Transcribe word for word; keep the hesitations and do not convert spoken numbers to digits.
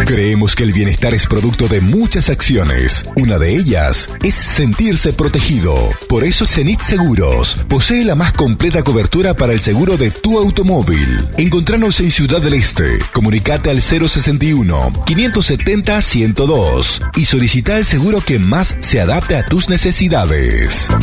Creemos que el bienestar es producto de muchas acciones. Una de ellas es sentirse protegido. Por eso Zenit Seguros posee la más completa cobertura para el seguro de tu automóvil. Encontranos en Ciudad del Este. Comunicate al cero sesenta y uno, quinientos setenta, ciento dos y solicita el seguro que más se adapte a tus necesidades.